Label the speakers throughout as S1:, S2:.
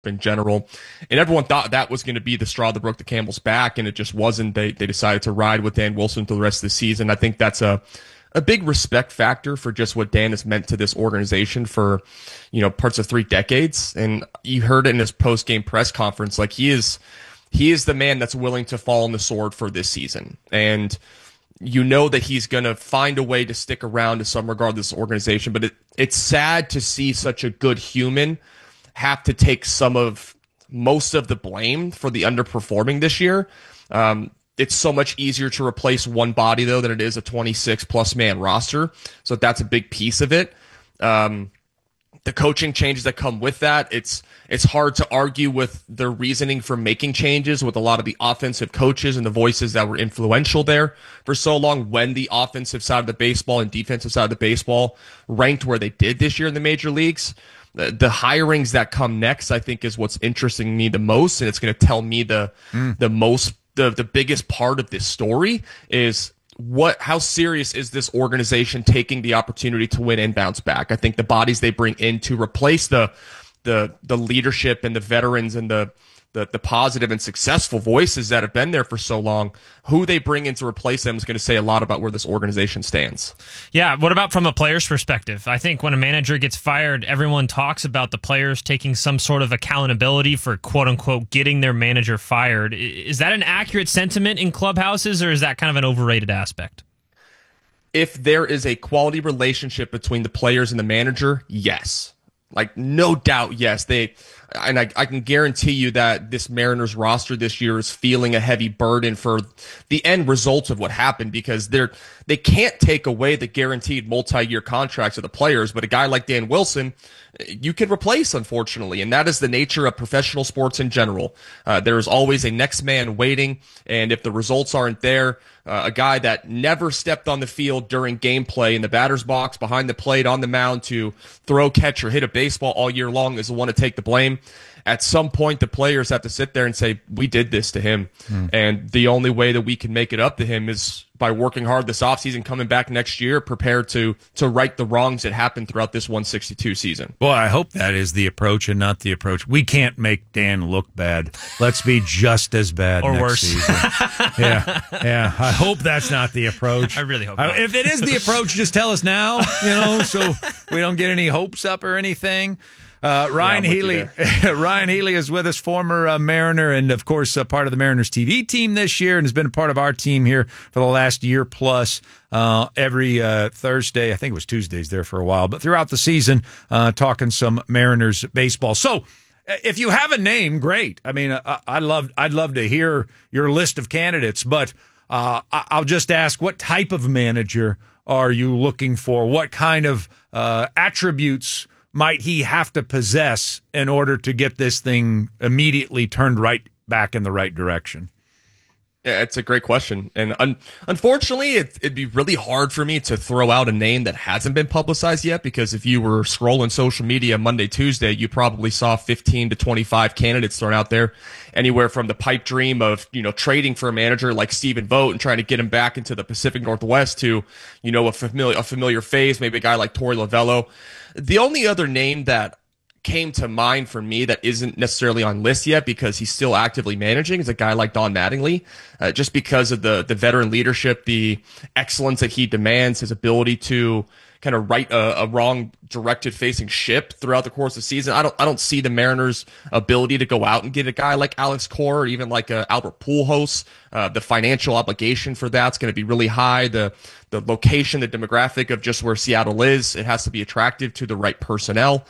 S1: in general. And everyone thought that was going to be the straw that broke the camel's back, and it just wasn't. They decided to ride with Dan Wilson through the rest of the season. I think that's a big respect factor for just what Dan has meant to this organization for, parts of 3 decades. And you heard it in his post-game press conference. Like, he is the man that's willing to fall on the sword for this season. And you know that he's going to find a way to stick around to some regard this organization. But it's sad to see such a good human have to take most of the blame for the underperforming this year. It's so much easier to replace one body, though, than it is a 26-plus man roster. So that's a big piece of it. The coaching changes that come with that, it's hard to argue with their reasoning for making changes with a lot of the offensive coaches and the voices that were influential there for so long when the offensive side of the baseball and defensive side of the baseball ranked where they did this year in the major leagues. The hirings that come next, I think, is what's interesting me the most, and it's going to tell me the biggest part of this story is how serious is this organization taking the opportunity to win and bounce back. I think the bodies they bring in to replace the leadership and the veterans and the positive and successful voices that have been there for so long, who they bring in to replace them is going to say a lot about where this organization stands.
S2: Yeah, what about from a player's perspective? I think when a manager gets fired, everyone talks about the players taking some sort of accountability for quote-unquote getting their manager fired. Is that an accurate sentiment in clubhouses, or is that kind of an overrated aspect?
S1: If there is a quality relationship between the players and the manager, yes. Like, no doubt, yes. I can guarantee you that this Mariners roster this year is feeling a heavy burden for the end results of what happened, because they can't take away the guaranteed multi-year contracts of the players, but a guy like Dan Wilson, you can replace, unfortunately, and that is the nature of professional sports in general. There is always a next man waiting, and if the results aren't there, a guy that never stepped on the field during gameplay in the batter's box, behind the plate, on the mound to throw, catch, or hit a baseball all year long is the one to take the blame. At some point, the players have to sit there and say, we did this to him. And the only way that we can make it up to him is by working hard this offseason, coming back next year, prepared to right the wrongs that happened throughout this 162 season.
S3: Well, I hope that is the approach and not the approach. We can't make Dan look bad. Let's be just as bad
S2: or
S3: next
S2: worse.
S3: Season. Yeah. I hope that's not the approach.
S2: I really hope not.
S3: If it is the approach, just tell us now, so we don't get any hopes up or anything. Ryan Healy is with us, former Mariner, and of course part of the Mariners TV team this year, and has been a part of our team here for the last year plus. Every Thursday, I think it was Tuesdays there for a while, but throughout the season, talking some Mariners baseball. So, if you have a name, great. I mean, I'd love to hear your list of candidates, but I'll just ask, what type of manager are you looking for? What kind of attributes might he have to possess in order to get this thing immediately turned right back in the right direction?
S1: Yeah, it's a great question. And unfortunately, it'd be really hard for me to throw out a name that hasn't been publicized yet, because if you were scrolling social media Monday, Tuesday, you probably saw 15 to 25 candidates thrown out there, anywhere from the pipe dream of, trading for a manager like Stephen Vogt and trying to get him back into the Pacific Northwest to, a familiar face, maybe a guy like Torey Lovullo. The only other name that came to mind for me that isn't necessarily on list yet, because he's still actively managing, is a guy like Don Mattingly, just because of the veteran leadership, the excellence that he demands, his ability to kind of right a wrong directed facing ship throughout the course of the season. I don't see the Mariners' ability to go out and get a guy like Alex Cora or even like Albert Pujols. The financial obligation for that's going to be really high. The location, the demographic of just where Seattle is, it has to be attractive to the right personnel.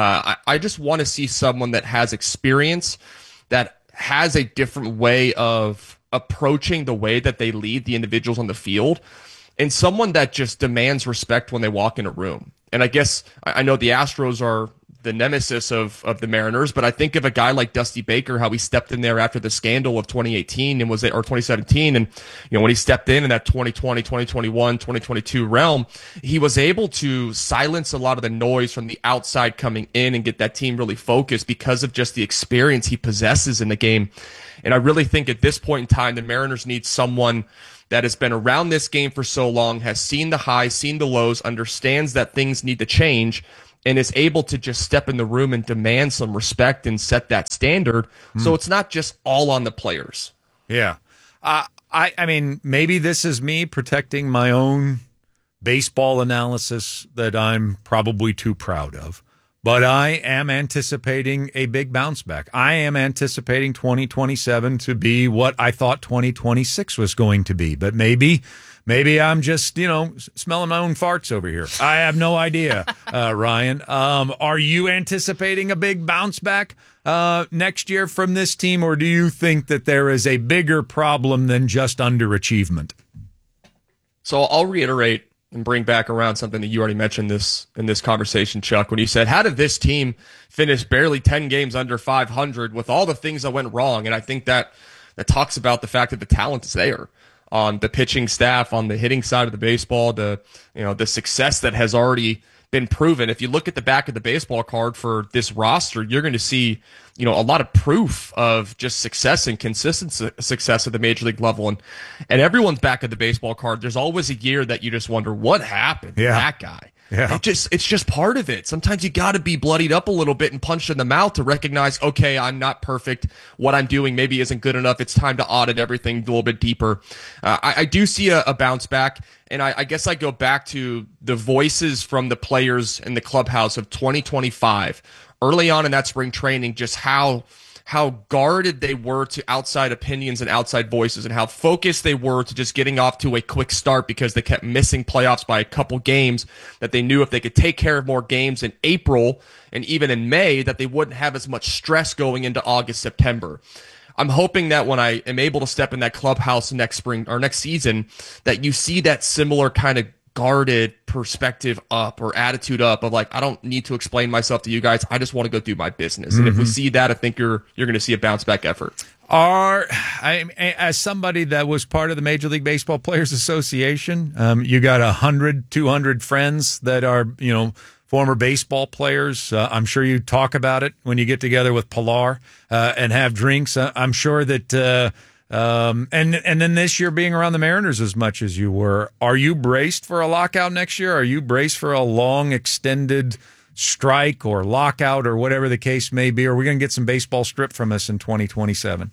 S1: I just want to see someone that has experience, that has a different way of approaching the way that they lead the individuals on the field, and someone that just demands respect when they walk in a room. And I guess I know the Astros are the nemesis of the Mariners, but I think of a guy like Dusty Baker, how he stepped in there after the scandal of 2018 or 2017. And, when he stepped in that 2020, 2021, 2022 realm, he was able to silence a lot of the noise from the outside coming in and get that team really focused because of just the experience he possesses in the game. And I really think at this point in time, the Mariners need someone that has been around this game for so long, has seen the highs, seen the lows, understands that things need to change, and is able to just step in the room and demand some respect and set that standard. So it's not just all on the players.
S3: Yeah. I mean, maybe this is me protecting my own baseball analysis that I'm probably too proud of. But I am anticipating a big bounce back. I am anticipating 2027 to be what I thought 2026 was going to be. But maybe I'm just, smelling my own farts over here. I have no idea, Ryan. Are you anticipating a big bounce back next year from this team, or do you think that there is a bigger problem than just underachievement?
S1: So I'll reiterate and bring back around something that you already mentioned in this conversation, Chuck, when you said, how did this team finish barely 10 games under 500 with all the things that went wrong? And I think that talks about the fact that the talent is there on the pitching staff, on the hitting side of the baseball, the success that has already been proven. If you look at the back of the baseball card for this roster, you're going to see, a lot of proof of just success and consistent success at the major league level. And everyone's back of the baseball card, there's always a year that you just wonder what happened to that guy.
S3: Yeah.
S1: It's just part of it. Sometimes you got to be bloodied up a little bit and punched in the mouth to recognize, okay, I'm not perfect. What I'm doing maybe isn't good enough. It's time to audit everything a little bit deeper. I do see a bounce back, and I guess I go back to the voices from the players in the clubhouse of 2025 early on in that spring training, just how guarded they were to outside opinions and outside voices, and how focused they were to just getting off to a quick start because they kept missing playoffs by a couple games, that they knew if they could take care of more games in April and even in May, that they wouldn't have as much stress going into August, September. I'm hoping that when I am able to step in that clubhouse next spring or next season, that you see that similar kind of guarded perspective up or attitude up of like, I don't need to explain myself to you guys. I just want to go do my business. And if we see that, I think you're going to see a bounce back effort.
S3: As somebody that was part of the Major League Baseball Players Association, you got 100, 200 friends that are, former baseball players. I'm sure you talk about it when you get together with Pilar and have drinks. I'm sure that and then this year being around the Mariners as much as you were, are you braced for a lockout next year? Are you braced for a long extended strike or lockout or whatever the case may be? Or are we going to get some baseball stripped from us in 2027?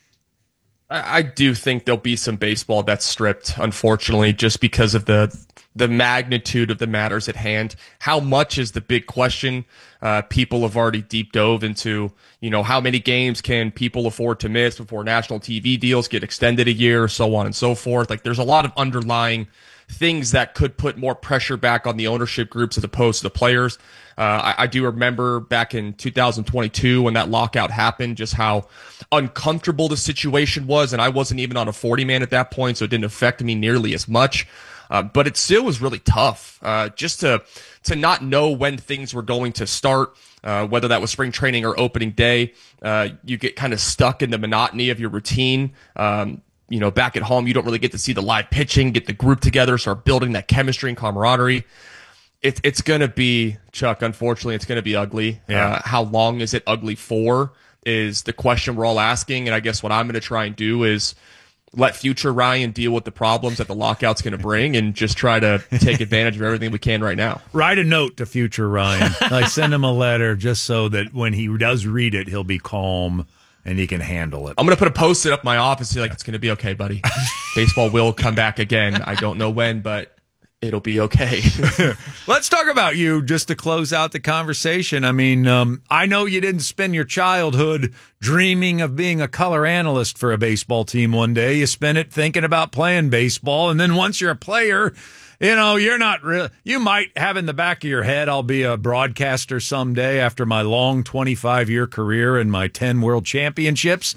S1: I do think there'll be some baseball that's stripped, unfortunately, just because of the magnitude of the matters at hand. How much is the big question? People have already deep dove into, how many games can people afford to miss before national TV deals get extended a year, so on and so forth. Like, there's a lot of underlying things that could put more pressure back on the ownership groups as opposed to the players. I do remember back in 2022 when that lockout happened, just how uncomfortable the situation was. And I wasn't even on a 40-man at that point, so it didn't affect me nearly as much. But it still was really tough just to not know when things were going to start, whether that was spring training or opening day. You get kind of stuck in the monotony of your routine. Back at home, you don't really get to see the live pitching, get the group together, start building that chemistry and camaraderie. It's going to be, Chuck, unfortunately, it's going to be ugly.
S3: Yeah.
S1: How long is it ugly for is the question we're all asking. And I guess what I'm going to try and do is let future Ryan deal with the problems that the lockout's going to bring and just try to take advantage of everything we can right now.
S3: Write a note to future Ryan. Send him a letter just so that when he does read it, he'll be calm and he can handle it.
S1: I'm going to put a Post-it up my office. It's going to be okay, buddy. Baseball will come back again. I don't know when, but it'll be okay.
S3: Let's talk about you just to close out the conversation. I mean, I know you didn't spend your childhood dreaming of being a color analyst for a baseball team one day. You spent it thinking about playing baseball. And then once you're a player, you're not really, you might have in the back of your head, I'll be a broadcaster someday after my long 25-year career and my 10 world championships.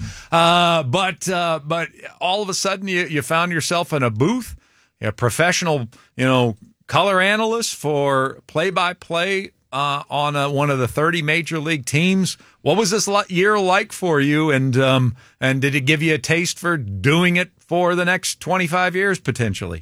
S3: But all of a sudden you found yourself in a booth, a professional, color analyst for play-by-play on one of the 30 major league teams. What was this year like for you? And did it give you a taste for doing it for the next 25 years potentially?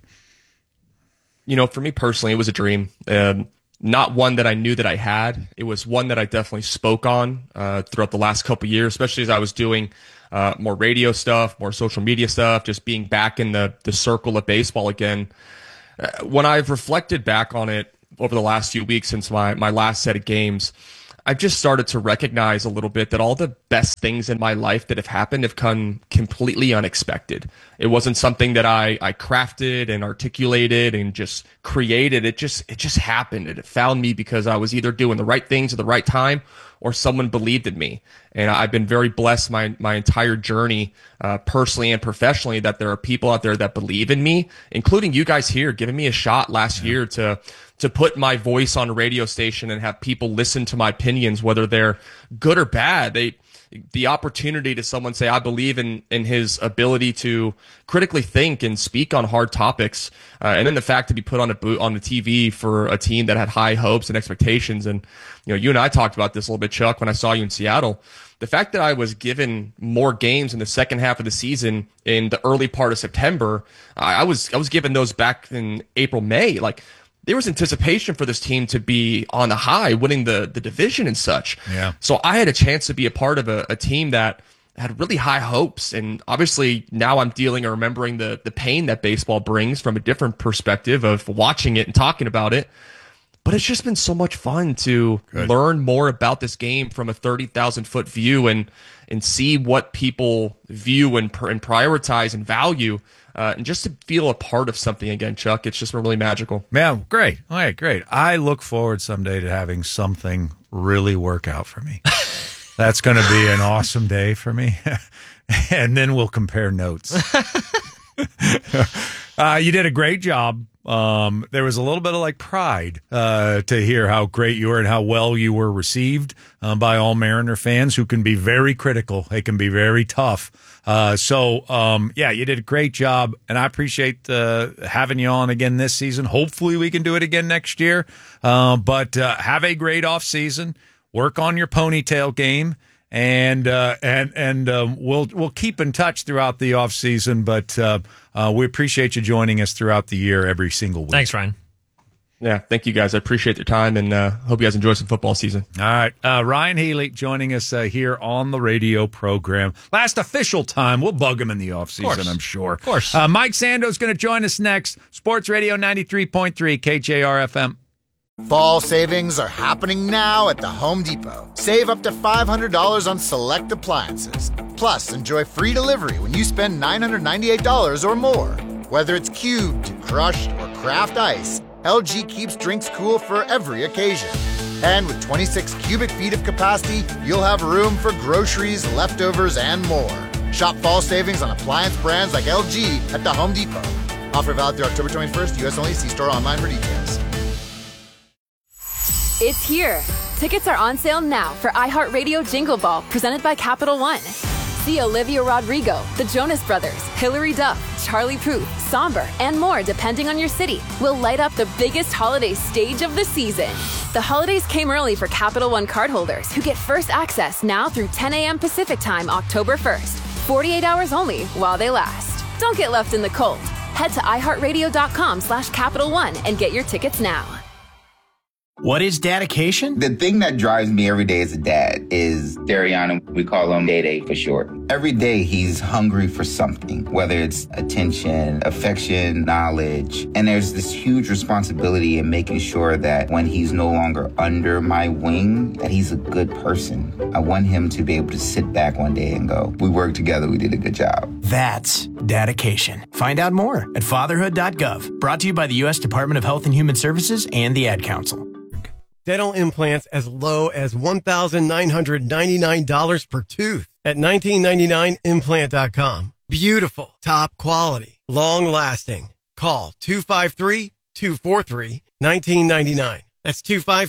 S1: For me personally, it was a dream. Not one that I knew that I had. It was one that I definitely spoke on throughout the last couple of years, especially as I was doing more radio stuff, more social media stuff, just being back in the circle of baseball again. When I've reflected back on it, over the last few weeks since my last set of games, I've just started to recognize a little bit that all the best things in my life that have happened have come completely unexpected. It wasn't something that I crafted and articulated and just created. It just happened, and it found me because I was either doing the right things at the right time or someone believed in me. And I've been very blessed my entire journey, personally and professionally, that there are people out there that believe in me, including you guys here, giving me a shot last year to put my voice on a radio station and have people listen to my opinions, whether they're good or bad. The opportunity to someone say, I believe in his ability to critically think and speak on hard topics. And then the fact to be put on the TV for a team that had high hopes and expectations. And, you and I talked about this a little bit, Chuck, when I saw you in Seattle. The fact that I was given more games in the second half of the season in the early part of September, I was given those back in April, May. Like, there was anticipation for this team to be on the high, winning the division and such.
S3: Yeah.
S1: So I had a chance to be a part of a team that had really high hopes. And obviously now I'm dealing or remembering the pain that baseball brings from a different perspective of watching it and talking about it. But it's just been so much fun to learn more about this game from a 30,000-foot view and see what people view and prioritize and value. And just to feel a part of something again, Chuck, it's just been really magical.
S3: Yeah, great. All right, great. I look forward someday to having something really work out for me. That's going to be an awesome day for me. And then we'll compare notes. You did a great job. There was a little bit of pride to hear how great you were and how well you were received by all Mariner fans who can be very critical. They can be very tough. Yeah, you did a great job, and I appreciate having you on again this season. Hopefully we can do it again next year. But have a great off season. Work on your ponytail game. And we'll keep in touch throughout the off season, but we appreciate you joining us throughout the year every single week.
S2: Thanks, Ryan.
S1: Yeah, thank you guys. I appreciate your time, and hope you guys enjoy some football season.
S3: All right, Ryan Healy joining us here on the radio program. Last official time. We'll bug him in the off season, I'm sure.
S2: Of course.
S3: Mike Sando's going to join us next. Sports Radio 93.3 KJR FM.
S4: Fall savings are happening now at the Home Depot. Save up to $500 on select appliances. Plus, enjoy free delivery when you spend $998 or more. Whether it's cubed, crushed, or craft ice, LG keeps drinks cool for every occasion. And with 26 cubic feet of capacity, you'll have room for groceries, leftovers, and more. Shop fall savings on appliance brands like LG at the Home Depot. Offer valid through October 21st, U.S. only. See store online for details.
S5: It's here. Tickets are on sale now for iHeartRadio Jingle Ball, presented by Capital One. See Olivia Rodrigo, the Jonas Brothers, Hilary Duff, Charlie Puth, Somber, and more depending on your city. Will light up the biggest holiday stage of the season. The holidays came early for Capital One cardholders who get first access now through 10 a.m. Pacific Time, October 1st. 48 hours only while they last. Don't get left in the cold. Head to iHeartRadio.com/Capital One and get your tickets now.
S6: What is dedication?
S7: The thing that drives me every day as a dad is Dariana. We call him Day Day for short. Every day he's hungry for something, whether it's attention, affection, knowledge. And there's this huge responsibility in making sure that when he's no longer under my wing, that he's a good person. I want him to be able to sit back one day and go, we worked together, we did a good job.
S6: That's dedication. Find out more at fatherhood.gov. Brought to you by the U.S. Department of Health and Human Services and the Ad Council.
S8: Dental implants as low as $1,999 per tooth at $19.99implant.com. Beautiful, top quality, long lasting. Call 253-243-1999. That's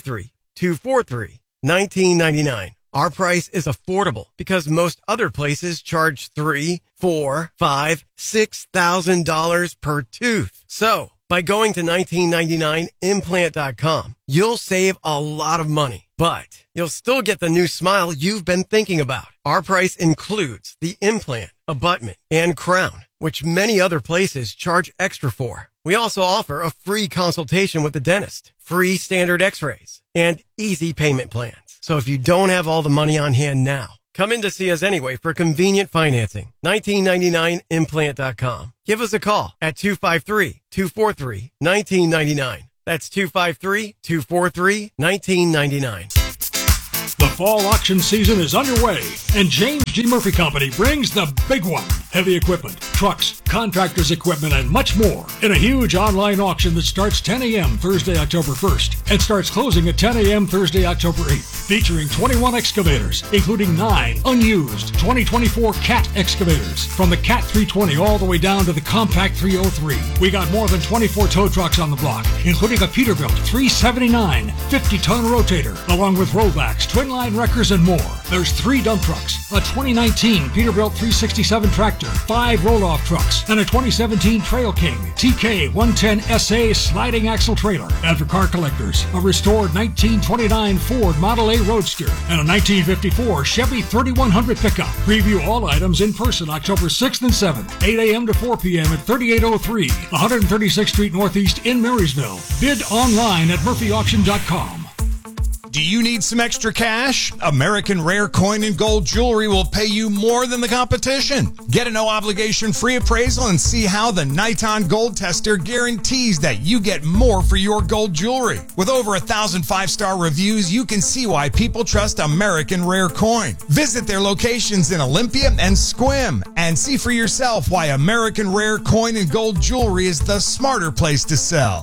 S8: 253-243-1999. Our price is affordable because most other places charge $3,000, $4,000, $5,000, $6,000 per tooth. So, by going to 1999implant.com, you'll save a lot of money, but you'll still get the new smile you've been thinking about. Our price includes the implant, abutment, and crown, which many other places charge extra for. We also offer a free consultation with the dentist, free standard x-rays, and easy payment plans. So if you don't have all the money on hand now, come in to see us anyway for convenient financing. 1999implant.com. Give us a call at 253-243-1999. That's 253-243-1999.
S9: The fall auction season is underway, and James G. Murphy Company brings the big one. Heavy equipment, trucks, contractors' equipment, and much more in a huge online auction that starts 10 a.m. Thursday, October 1st, and starts closing at 10 a.m. Thursday, October 8th, featuring 21 excavators, including 9 unused 2024 CAT excavators, from the CAT 320 all the way down to the Compact 303. We got more than 24 tow trucks on the block, including a Peterbilt 379 50-ton rotator, along with rollbacks, twin line wreckers, and more. There's 3 dump trucks, a 2019 Peterbilt 367 tractor, 5 roll-off trucks, and a 2017 Trail King TK 110 SA sliding axle trailer. And for car collectors, a restored 1929 Ford Model A Roadster and a 1954 Chevy 3100 pickup. Preview all items in person October 6th and 7th, 8 a.m. to 4 p.m. at 3803 136th Street Northeast in Marysville. Bid online at murphyauction.com.
S10: Do you need some extra cash? American Rare Coin and Gold Jewelry will pay you more than the competition. Get a no-obligation free appraisal and see how the Niton Gold Tester guarantees that you get more for your gold jewelry. With over 1,000 5-star reviews, you can see why people trust American Rare Coin. Visit their locations in Olympia and Sequim and see for yourself why American Rare Coin and Gold Jewelry is the smarter place to sell.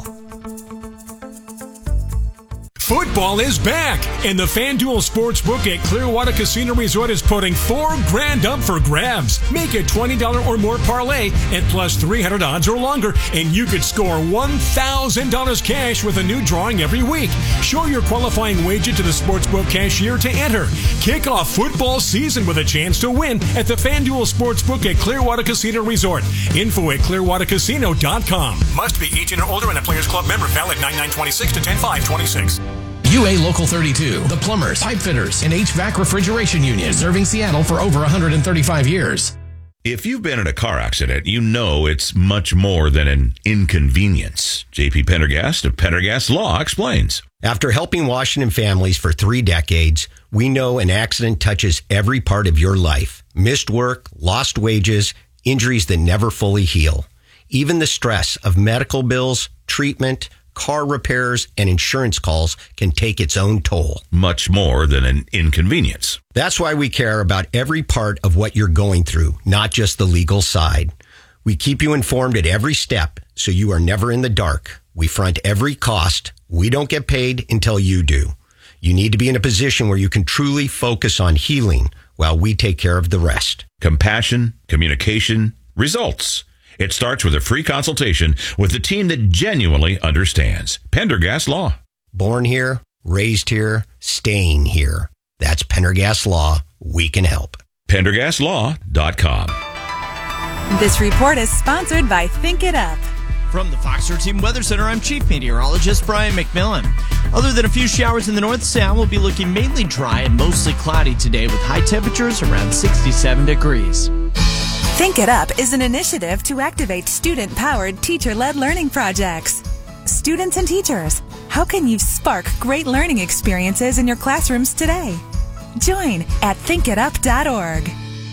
S9: Football is back, and the FanDuel Sportsbook at Clearwater Casino Resort is putting $4,000 up for grabs. Make a $20 or more parlay at plus 300 odds or longer, and you could score $1,000 cash with a new drawing every week. Show your qualifying wager to the Sportsbook cashier to enter. Kick off football season with a chance to win at the FanDuel Sportsbook at Clearwater Casino Resort. Info at clearwatercasino.com.
S11: Must be 18 or older and a Players Club member. Valid 9/9/26 to 10/5/26.
S12: UA Local 32, the plumbers, pipe fitters, and HVAC refrigeration union, serving Seattle for over 135 years.
S13: If you've been in a car accident, you know it's much more than an inconvenience. JP Pendergast of Pendergast Law explains.
S14: After helping Washington families for 3 decades, we know an accident touches every part of your life. Missed work, lost wages, injuries that never fully heal. Even the stress of medical bills, treatment, car repairs, and insurance calls can take its own toll.
S13: Much more than an inconvenience.
S14: That's why we care about every part of what you're going through, not just the legal side. We keep you informed at every step, so you are never in the dark. We front every cost. We don't get paid until you do. You need to be in a position where you can truly focus on healing while we take care of the rest.
S13: Compassion, communication, results. It starts with a free consultation with the team that genuinely understands. Pendergast Law.
S14: Born here, raised here, staying here. That's Pendergast Law. We can help.
S13: PendergastLaw.com.
S15: This report is sponsored by Think It Up.
S16: From the Fox 13 Weather Center, I'm Chief Meteorologist Brian McMillan. Other than a few showers in the north, Seattle will be looking mainly dry and mostly cloudy today with high temperatures around 67 degrees.
S15: Think It Up is an initiative to activate student-powered, teacher-led learning projects. Students and teachers, how can you spark great learning experiences in your classrooms today? Join at thinkitup.org.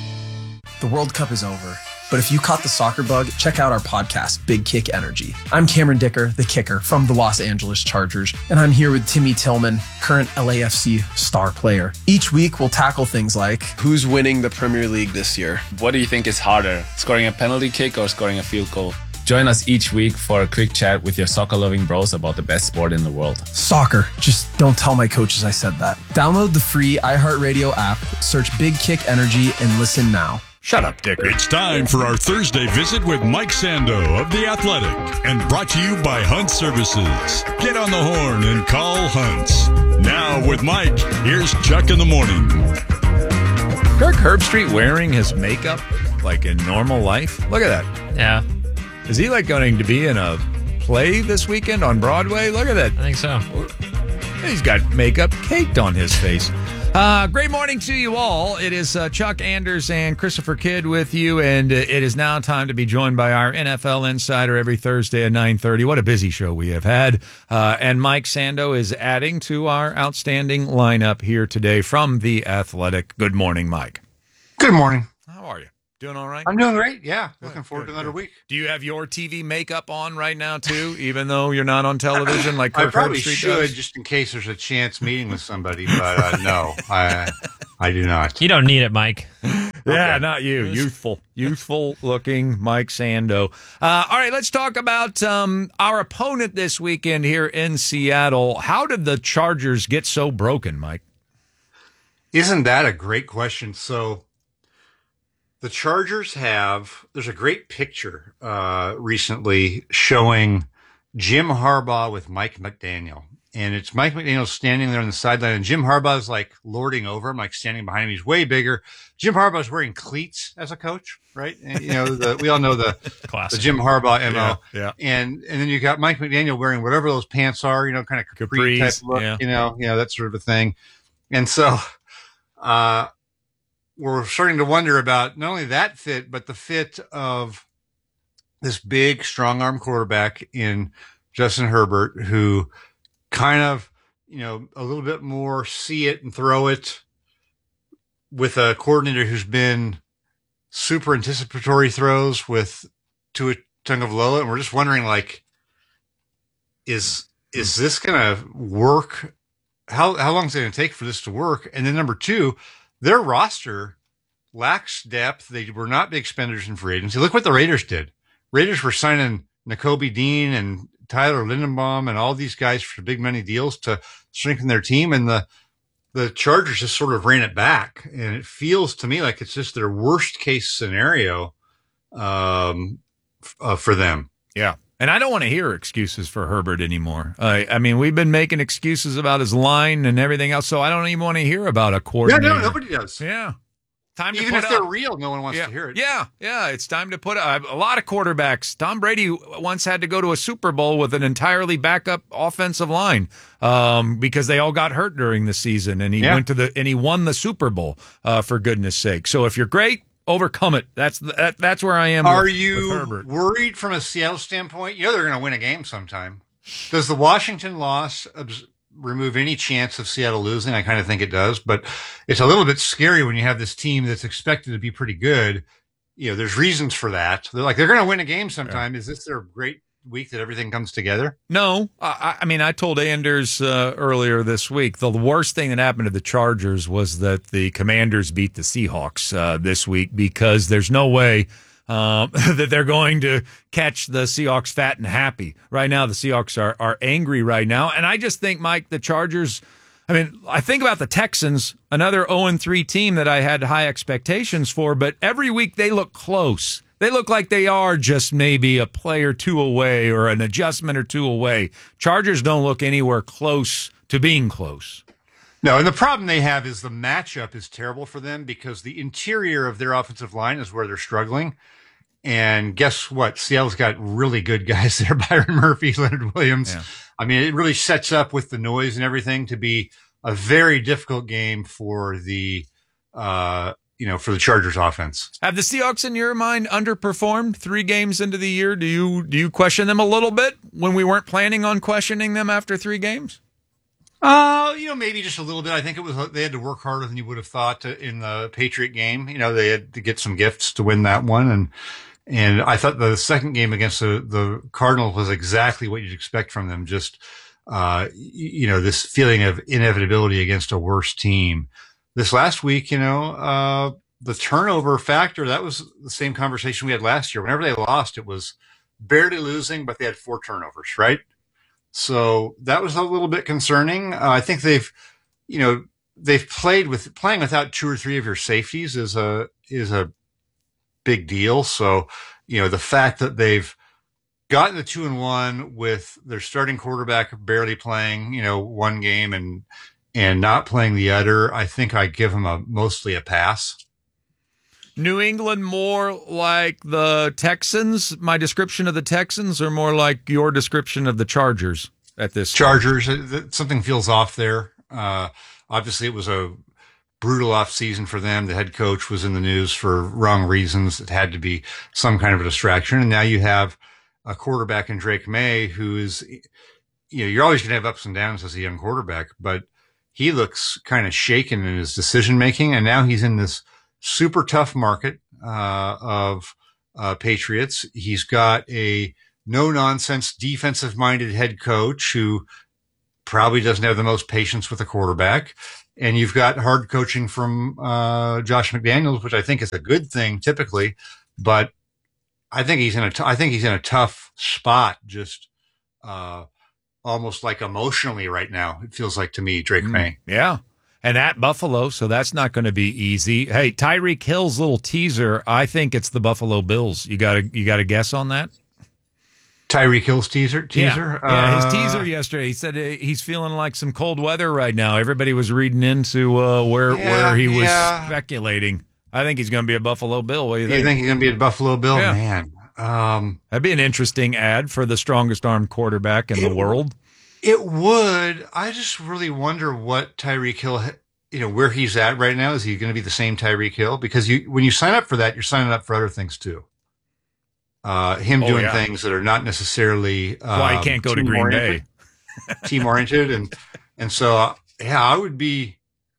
S17: The World Cup is over, but if you caught the soccer bug, check out our podcast, Big Kick Energy. I'm Cameron Dicker, the kicker from the Los Angeles Chargers, and I'm here with Timmy Tillman, current LAFC star player. Each week, we'll tackle things like,
S18: who's winning the Premier League this year?
S19: What do you think is harder, scoring a penalty kick or scoring a field goal? Join us each week for a quick chat with your soccer-loving bros about the best sport in the world.
S17: Soccer. Just don't tell my coaches I said that. Download the free iHeartRadio app, search Big Kick Energy, and listen now.
S20: Shut up, Dicker. It's time for our Thursday visit with Mike Sando of The Athletic, and brought to you by Hunt Services. Get on the horn and call Hunts. Now with Mike, here's Chuck in the morning.
S3: Kirk Herbstreit wearing his makeup like in normal life? Look at that.
S2: Yeah.
S3: Is he like going to be in a play this weekend on Broadway? Look at that.
S2: I think so.
S3: He's got makeup caked on his face. Great morning to you all. It is Chuck Anders and Christopher Kidd with you, and it is now time to be joined by our NFL Insider every Thursday at 9:30. What a busy show we have had. And Mike Sando is adding to our outstanding lineup here today from The Athletic. Good morning, Mike.
S21: Good morning.
S3: How are you? Doing all right?
S21: I'm doing great. Yeah. Looking forward to another week.
S3: Do you have your TV makeup on right now, too, even though you're not on television like
S21: I
S3: Kirk
S21: probably
S3: Herbstreit
S21: should,
S3: does?
S21: just in case there's a chance meeting with somebody, but no, I do not.
S2: You don't need it, Mike.
S3: Yeah, not you. Youthful looking Mike Sando. All right, let's talk about our opponent this weekend here in Seattle. How did the Chargers get so broken, Mike?
S21: Isn't that a great question? So the Chargers there's a great picture recently showing Jim Harbaugh with Mike McDaniel. And it's Mike McDaniel standing there on the sideline, and Jim Harbaugh's like lording over him, like standing behind him. He's way bigger. Jim Harbaugh's wearing cleats as a coach, right? And, we all know the Jim Harbaugh MO.
S3: Yeah.
S21: And then you got Mike McDaniel wearing whatever those pants are, kind of capri type look, that sort of a thing. And so we're starting to wonder about not only that fit, but the fit of this big, strong arm quarterback in Justin Herbert, who kind of, a little bit more see it and throw it, with a coordinator who's been super anticipatory throws with Tua Tagovailoa. And we're just wondering, like, is this going to work? How long is it going to take for this to work? And then number two, their roster lacks depth. They were not big spenders in free agency. Look what the Raiders did. Raiders were signing Nakobe Dean and Tyler Lindenbaum and all these guys for big money deals to strengthen their team. And the Chargers just sort of ran it back. And it feels to me like it's just their worst case scenario for them.
S3: Yeah. And I don't want to hear excuses for Herbert anymore. I mean, we've been making excuses about his line and everything else, so I don't even want to hear about a coordinator.
S21: Yeah, no, nobody does.
S3: Yeah. Time to
S21: Even
S3: put
S21: if they're
S3: up.
S21: real, no one wants to hear it.
S3: Yeah, it's time to put up. A lot of quarterbacks. Tom Brady once had to go to a Super Bowl with an entirely backup offensive line because they all got hurt during the season, and he he won the Super Bowl for goodness sake. So if you're great, overcome it. That's where I am.
S21: Are
S3: with
S21: you
S3: Herbert.
S21: worried from a Seattle standpoint? They're going to win a game sometime. Does the Washington loss remove any chance of Seattle losing? I kind of think it does, but it's a little bit scary when you have this team that's expected to be pretty good. There's reasons for that. They're going to win a game sometime. Yeah. Is this their great week that everything comes together?
S3: No. I mean, I told Anders earlier this week, the worst thing that happened to the Chargers was that the Commanders beat the Seahawks this week, because there's no way that they're going to catch the Seahawks fat and happy. Right now, the Seahawks are angry right now. And I just think, Mike, the Chargers, I think about the Texans, another 0-3 team that I had high expectations for, but every week they look close. They look like they are just maybe a play or two away or an adjustment or two away. Chargers don't look anywhere close to being close.
S21: No, and the problem they have is the matchup is terrible for them, because the interior of their offensive line is where they're struggling. And guess what? Seattle's got really good guys there. Byron Murphy, Leonard Williams. Yeah. It really sets up with the noise and everything to be a very difficult game for the, for the Chargers offense.
S3: Have the Seahawks, in your mind, underperformed 3 games into the year? Do you question them a little bit when we weren't planning on questioning them after 3 games?
S21: Maybe just a little bit. I think they had to work harder than you would have thought in the Patriot game. They had to get some gifts to win that one. And I thought the second game against the Cardinals was exactly what you'd expect from them. Just, this feeling of inevitability against a worse team. This last week, the turnover factor, that was the same conversation we had last year. Whenever they lost, it was barely losing, but they had 4 turnovers, right? So that was a little bit concerning. I think they've playing without 2 or 3 of your safeties is a big deal. So, the fact that they've gotten the 2-1 with their starting quarterback barely playing, 1 game and not playing the other, I think I give them mostly a pass.
S3: New England more like the Texans, my description of the Texans, or more like your description of the Chargers at this
S21: Chargers, something feels off there. Obviously, it was a brutal off season for them. The head coach was in the news for wrong reasons. It had to be some kind of a distraction. And now you have a quarterback in Drake May who is, you're always going to have ups and downs as a young quarterback, but he looks kind of shaken in his decision making. And now he's in this super tough market. of Patriots. He's got a no-nonsense defensive-minded head coach who probably doesn't have the most patience with a quarterback. And you've got hard coaching from Josh McDaniels, which I think is a good thing typically, but I think he's in a tough spot, just almost like emotionally right now. It feels like to me, Drake May.
S3: Yeah. And at Buffalo, so that's not going to be easy. Hey, Tyreek Hill's little teaser, I think it's the Buffalo Bills. You got a guess on that?
S21: Tyreek Hill's teaser?
S3: Yeah, his teaser yesterday. He said he's feeling like some cold weather right now. Everybody was reading into where he was speculating. I think he's going to be a Buffalo Bill. What do you think?
S21: You think he's going to be a Buffalo Bill?
S3: Yeah.
S21: Man.
S3: That'd be an interesting ad for the strongest arm quarterback in the world.
S21: It would. I just really wonder what Tyreek Hill, where he's at right now. Is he going to be the same Tyreek Hill? Because when you sign up for that, you're signing up for other things too. Doing things that are not necessarily
S3: why he can't go to Green Bay,
S21: team oriented, and so I would be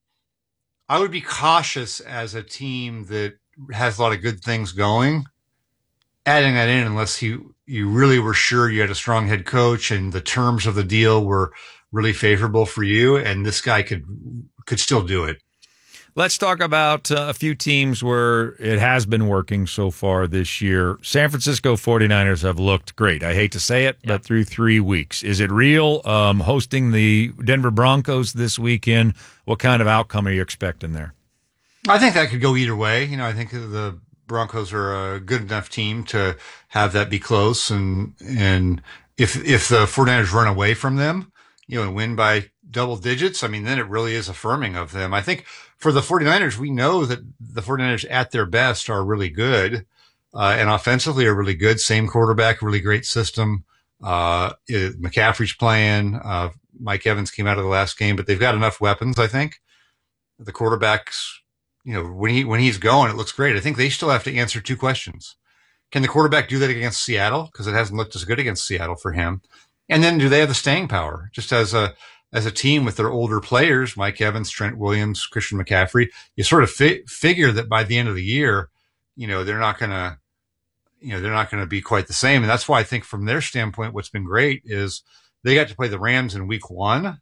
S21: cautious as a team that has a lot of good things going, adding that in unless you really were sure you had a strong head coach and the terms of the deal were really favorable for you, and this guy could still do it.
S3: Let's talk about a few teams where it has been working so far this year. San Francisco 49ers have looked great. I hate to say it, but through 3 weeks. Is it real? Hosting the Denver Broncos this weekend, what kind of outcome are you expecting there?
S21: I think that could go either way. I think the Broncos are a good enough team to have that be close. And if the 49ers run away from them, and win by double digits, then it really is affirming of them. I think for the 49ers, we know that the 49ers at their best are really good, and offensively are really good. Same quarterback, really great system. McCaffrey's playing. Mike Evans came out of the last game, but they've got enough weapons, I think. The quarterback's, when he's going, it looks great. I think they still have to answer two questions. Can the quarterback do that against Seattle? Because it hasn't looked as good against Seattle for him. And then do they have the staying power? Just as a team with their older players, Mike Evans, Trent Williams, Christian McCaffrey, you sort of figure that by the end of the year, they're not going to be quite the same. And that's why I think from their standpoint, what's been great is they got to play the Rams in week 1.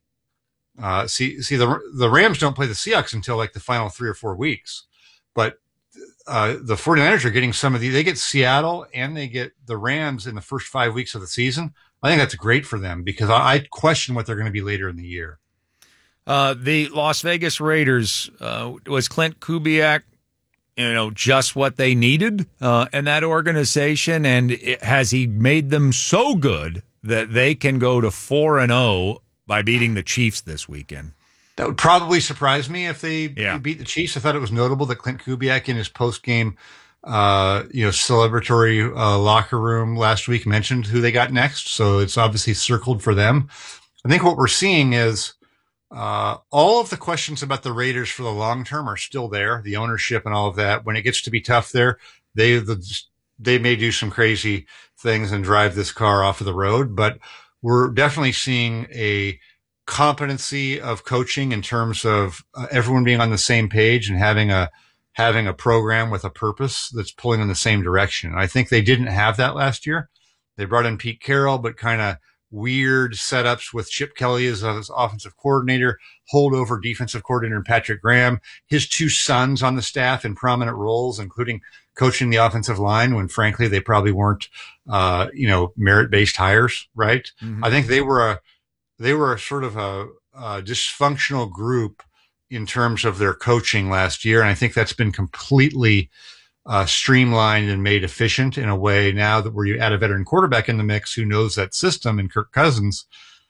S21: The Rams don't play the Seahawks until like the final 3 or 4 weeks, but the 49ers are getting they get Seattle and they get the Rams in the first 5 weeks of the season. I think that's great for them because I question what they're going to be later in the year.
S3: The Las Vegas Raiders, was Clint Kubiak, just what they needed in that organization? And has he made them so good that they can go to 4-0 by beating the Chiefs this weekend?
S21: That would probably surprise me if they beat the Chiefs. I thought it was notable that Clint Kubiak in his post-game celebratory locker room last week mentioned who they got next. So it's obviously circled for them. I think what we're seeing is all of the questions about the Raiders for the long term are still there, the ownership and all of that. When it gets to be tough there, they may do some crazy things and drive this car off of the road, but we're definitely seeing a competency of coaching in terms of everyone being on the same page and having a program with a purpose that's pulling in the same direction. And I think they didn't have that last year. They brought in Pete Carroll, but kind of weird setups with Chip Kelly as offensive coordinator, holdover defensive coordinator, and Patrick Graham, his 2 sons on the staff in prominent roles, including coaching the offensive line when frankly they probably weren't, merit-based hires, right? Mm-hmm. I think they were a sort of a dysfunctional group in terms of their coaching last year. And I think that's been completely streamlined and made efficient in a way now that where you add a veteran quarterback in the mix who knows that system in Kirk Cousins.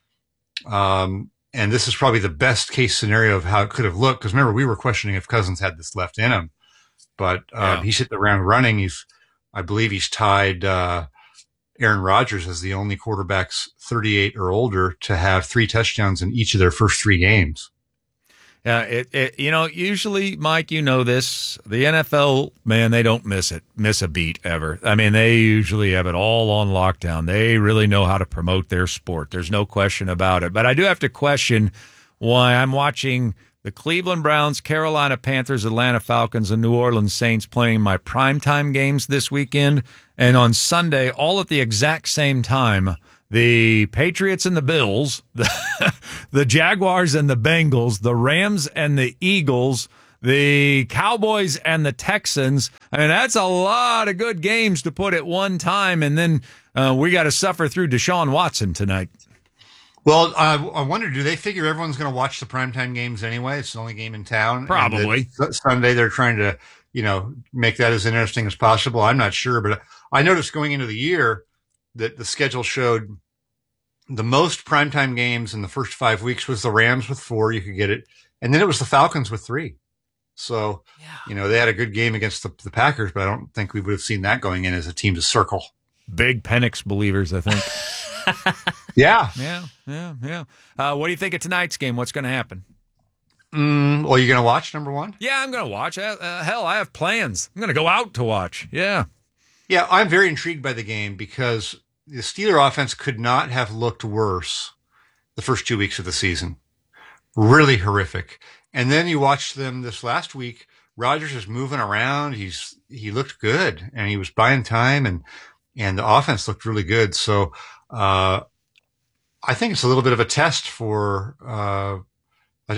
S21: And this is probably the best case scenario of how it could have looked. Because remember, we were questioning if Cousins had this left in him. But he's hit the ground running. I believe he's tied Aaron Rodgers as the only quarterbacks 38 or older to have 3 touchdowns in each of their first 3 games.
S3: Yeah, usually, Mike, this, the NFL, man, they don't miss a beat ever. They usually have it all on lockdown. They really know how to promote their sport. There's no question about it. But I do have to question why I'm watching the Cleveland Browns, Carolina Panthers, Atlanta Falcons, and New Orleans Saints playing my primetime games this weekend. And on Sunday, all at the exact same time, the Patriots and the Bills, the Jaguars and the Bengals, the Rams and the Eagles, the Cowboys and the Texans. I mean, that's a lot of good games to put at one time. And then we got to suffer through Deshaun Watson tonight.
S21: Well, I wonder, do they figure everyone's going to watch the primetime games anyway? It's the only game in town.
S3: Probably.
S21: Sunday, they're trying to, make that as interesting as possible. I'm not sure, but I noticed going into the year that the schedule showed the most primetime games in the first 5 weeks was the Rams with 4. You could get it. And then it was the Falcons with 3. So, they had a good game against the Packers, but I don't think we would have seen that going in as a team to circle.
S3: Big Penix believers, I think.
S21: Yeah.
S3: What do you think of tonight's game? What's going to happen?
S21: Well, you're going to watch, number one?
S3: Yeah, I'm going to watch. Hell, I have plans. I'm going to go out to watch. Yeah.
S21: Yeah, I'm very intrigued by the game because the Steeler offense could not have looked worse the first 2 weeks of the season. Really horrific. And then you watch them this last week. Rodgers is moving around. He looked good, and he was buying time, and the offense looked really good. So I think it's a little bit of a test for the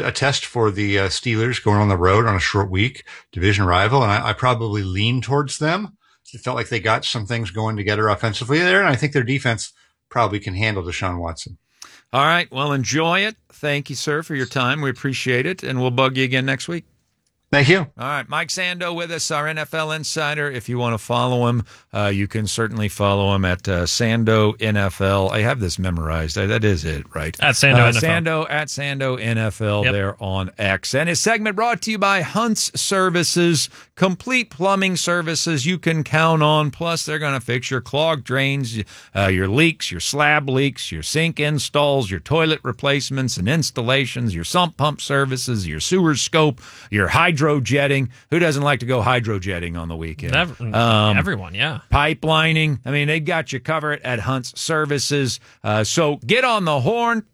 S21: Steelers going on the road on a short week, division rival, and I probably lean towards them. It felt like they got some things going together offensively there, and I think their defense probably can handle Deshaun Watson.
S3: All right, well, enjoy it. Thank you, sir, for your time. We appreciate it, and we'll bug you again next week.
S21: Thank you.
S3: All right, Mike Sando with us, our NFL insider. If you want to follow him, you can certainly follow him at Sando NFL. I have this memorized. That is it, right?
S2: At Sando NFL.
S3: At Sando NFL there on X. And his segment brought to you by Hunt's Services, complete plumbing services you can count on. Plus, they're going to fix your clogged drains, your leaks, your slab leaks, your sink installs, your toilet replacements and installations, your sump pump services, your sewer scope, your hydrojetting. Who doesn't like to go hydrojetting on the weekend?
S2: Everyone, yeah.
S3: Pipelining. I mean, they got you covered at Hunt's Services. So get on the horn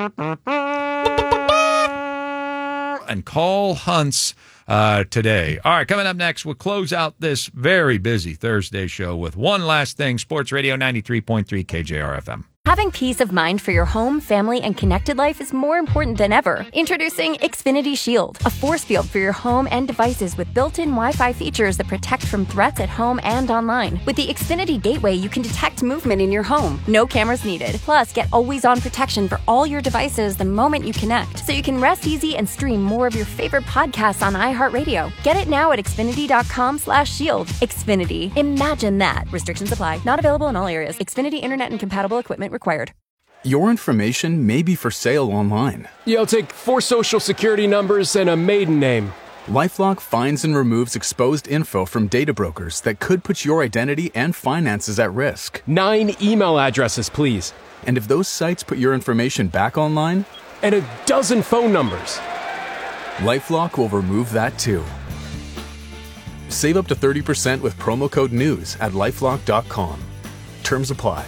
S3: and call Hunt's today. All right, coming up next, we'll close out this very busy Thursday show with one last thing. Sports Radio 93.3 KJR-FM.
S1: Having peace of mind for your home, family, and connected life is more important than ever. Introducing Xfinity Shield, a force field for your home and devices with built-in Wi-Fi features that protect from threats at home and online. With the Xfinity Gateway, you can detect movement in your home. No cameras needed. Plus, get always-on protection for all your devices the moment you connect, so you can rest easy and stream more of your favorite podcasts on iHeartRadio. Get it now at Xfinity.com/shield. Xfinity. Imagine that. Restrictions apply. Not available in all areas. Xfinity Internet and compatible equipment required.
S22: Your information may be for sale online.
S23: Yeah, I'll take 4 social security numbers and a maiden name.
S22: LifeLock finds and removes exposed info from data brokers that could put your identity and finances at risk.
S23: 9 email addresses, please.
S22: And if those sites put your information back online?
S23: And a dozen phone numbers.
S22: LifeLock will remove that too. Save up to 30% with promo code NEWS at LifeLock.com. Terms apply.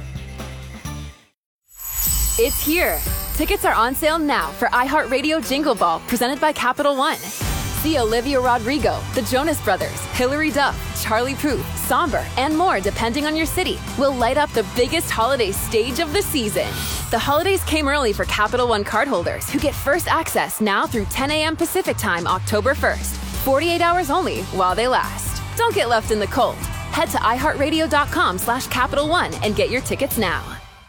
S5: It's here. Tickets are on sale now for iHeartRadio Jingle Ball, presented by Capital One. See Olivia Rodrigo, the Jonas Brothers, Hilary Duff, Charlie Puth, Somber, and more depending on your city. Will light up the biggest holiday stage of the season. The holidays came early for Capital One cardholders who get first access now through 10 a.m. Pacific Time, October 1st. 48 hours only while they last. Don't get left in the cold. Head to iHeartRadio.com/Capital One and get your tickets now.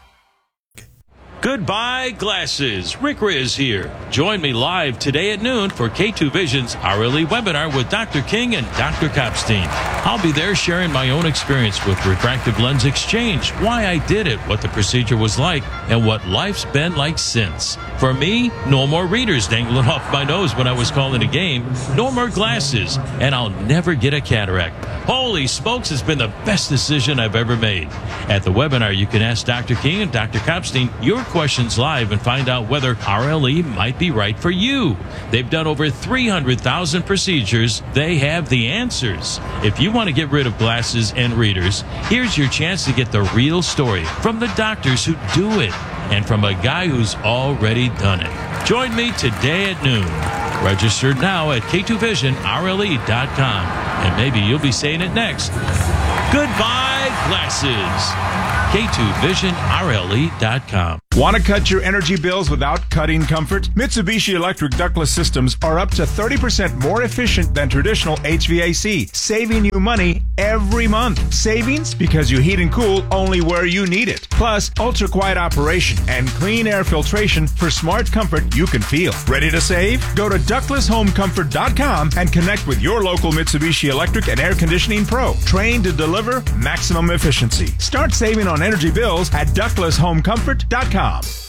S24: Goodbye, glasses. Rick Riz here. Join me live today at noon for K2 Vision's hourly webinar with Dr. King and Dr. Kopstein. I'll be there sharing my own experience with refractive lens exchange, why I did it, what the procedure was like, and what life's been like since. For me, no more readers dangling off my nose when I was calling a game, no more glasses, and I'll never get a cataract. Holy smokes, it's been the best decision I've ever made. At the webinar, you can ask Dr. King and Dr. Kopstein your questions live and find out whether RLE might be right for you. They've done over 300,000 procedures. They have the answers. If you want to get rid of glasses and readers, here's your chance to get the real story from the doctors who do it and from a guy who's already done it. Join me today at noon. Register now at K2VisionRLE.com. And maybe you'll be saying it next. Goodbye, glasses. K2VisionRLE.com.
S4: Want to cut your energy bills without cutting comfort? Mitsubishi Electric ductless systems are up to 30% more efficient than traditional HVAC, saving you money every month. Savings because you heat and cool only where you need it. Plus, ultra-quiet operation and clean air filtration for smart comfort you can feel. Ready to save? Go to ductlesshomecomfort.com and connect with your local Mitsubishi Electric and Air Conditioning Pro, trained to deliver maximum efficiency. Start saving on energy bills at ductlesshomecomfort.com.